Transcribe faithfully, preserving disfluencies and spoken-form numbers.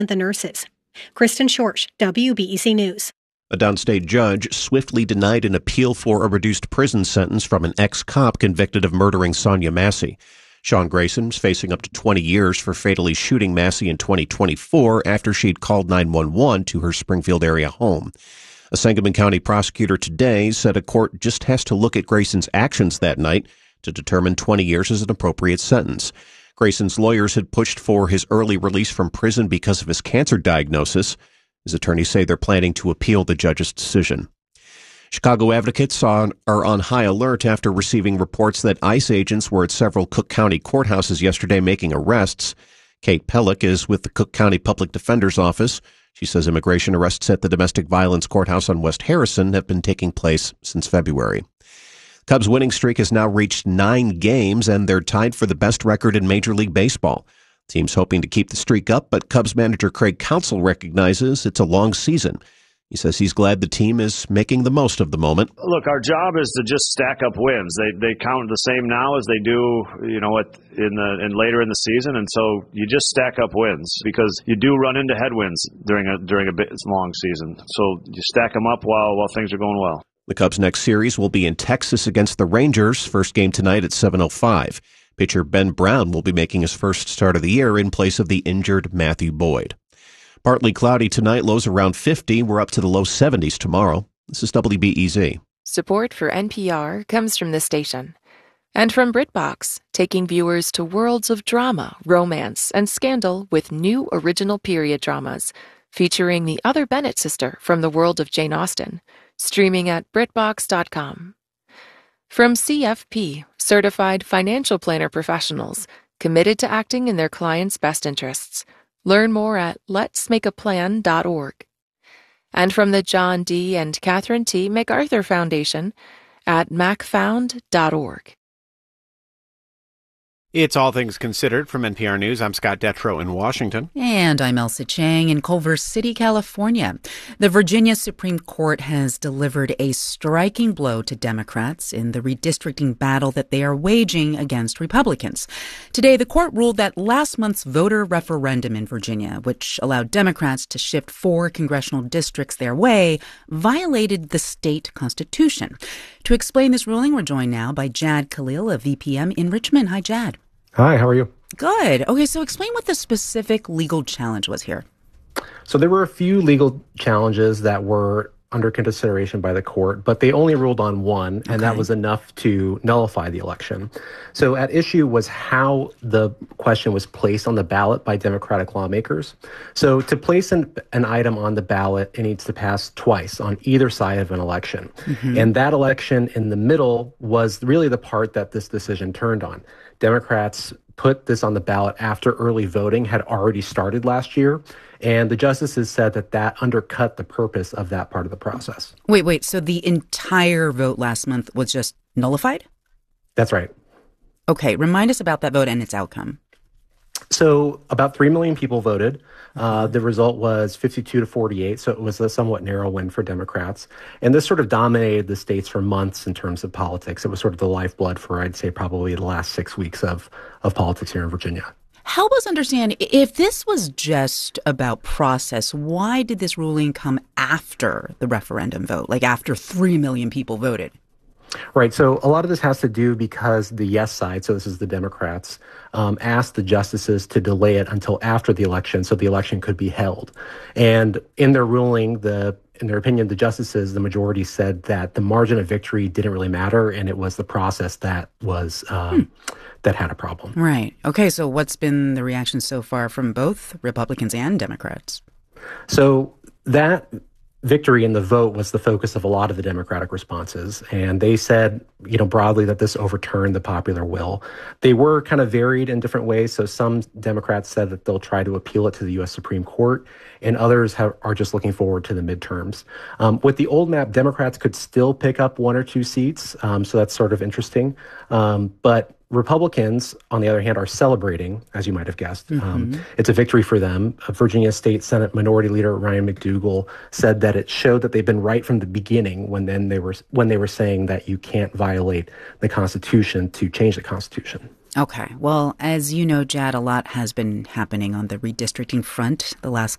the nurses. Kristen Schorsch, W B E C News. A downstate judge swiftly denied an appeal for a reduced prison sentence from an ex-cop convicted of murdering Sonia Massey. Sean Grayson is facing up to twenty years for fatally shooting Massey in twenty twenty-four after she'd called nine one one to her Springfield area home. A Sangamon County prosecutor today said a court just has to look at Grayson's actions that night to determine twenty years as an appropriate sentence. Grayson's lawyers had pushed for his early release from prison because of his cancer diagnosis. His attorneys say they're planning to appeal the judge's decision. Chicago advocates are on high alert after receiving reports that ICE agents were at several Cook County courthouses yesterday making arrests. Kate Pellick is with the Cook County Public Defender's Office. She says immigration arrests at the domestic violence courthouse on West Harrison have been taking place since February. Cubs' winning streak has now reached nine games, and they're tied for the best record in Major League Baseball. Team's hoping to keep the streak up, but Cubs manager Craig Counsell recognizes it's a long season. He says he's glad the team is making the most of the moment. Look, our job is to just stack up wins. They they count the same now as they do, you know, at, in the in later in the season, and so you just stack up wins because you do run into headwinds during a during a bit, long season. So you stack them up while while things are going well. The Cubs' next series will be in Texas against the Rangers. First game tonight at seven oh five. Pitcher Ben Brown will be making his first start of the year in place of the injured Matthew Boyd. Partly cloudy tonight, lows around fifty. We're up to the low seventies tomorrow. This is W B E Z. Support for N P R comes from this station. And from BritBox, taking viewers to worlds of drama, romance, and scandal with new original period dramas, featuring the other Bennett sister from the world of Jane Austen, streaming at Brit Box dot com. From C F P, Certified Financial Planner Professionals, committed to acting in their clients' best interests. Learn more at lets make a plan dot org. And from the John D. and Catherine T. MacArthur Foundation at mac found dot org. It's All Things Considered from N P R News. I'm Scott Detrow in Washington. And I'm Elsa Chang in Culver City, California. The Virginia Supreme Court has delivered a striking blow to Democrats in the redistricting battle that they are waging against Republicans. Today, the court ruled that last month's voter referendum in Virginia, which allowed Democrats to shift four congressional districts their way, violated the state constitution. To explain this ruling, we're joined now by Jad Khalil of V P M in Richmond. Hi, Jad. Hi, how are you? Good. Okay, so explain what the specific legal challenge was here. So there were a few legal challenges that were under consideration by the court, but they only ruled on one, and okay. that was enough to nullify the election. So at issue was how the question was placed on the ballot by Democratic lawmakers. So to place an, an item on the ballot, it needs to pass twice on either side of an election. Mm-hmm. And that election in the middle was really the part that this decision turned on. Democrats put this on the ballot after early voting had already started last year. And the justices said that that undercut the purpose of that part of the process. Wait, wait. So the entire vote last month was just nullified? That's right. Okay. Remind us about that vote and its outcome. So about three million people voted. Uh, the result was fifty-two to forty-eight, so it was a somewhat narrow win for Democrats. And this sort of dominated the states for months in terms of politics. It was sort of the lifeblood for, I'd say, probably the last six weeks of, of politics here in Virginia. Help us understand, if this was just about process, why did this ruling come after the referendum vote, like after three million people voted? Right. So a lot of this has to do because the yes side, so this is the Democrats, um, asked the justices to delay it until after the election so the election could be held. And in their ruling, the in their opinion, the justices, the majority said that the margin of victory didn't really matter, and it was the process that was um, hmm. that had a problem. Right. Okay. So what's been the reaction so far from both Republicans and Democrats? So that victory in the vote was the focus of a lot of the Democratic responses. And they said, you know, broadly that this overturned the popular will. They were kind of varied in different ways. So some Democrats said that they'll try to appeal it to the U S Supreme Court, and others have, are just looking forward to the midterms. Um, with the old map, Democrats could still pick up one or two seats. Um, so that's sort of interesting. Um, but Republicans, on the other hand, are celebrating, as you might have guessed. Mm-hmm. Um, it's a victory for them. Virginia State Senate Minority Leader Ryan McDougal said that it showed that they've been right from the beginning when then they were when they were saying that you can't violate the Constitution to change the Constitution. Okay. Well, as you know, Jad, a lot has been happening on the redistricting front the last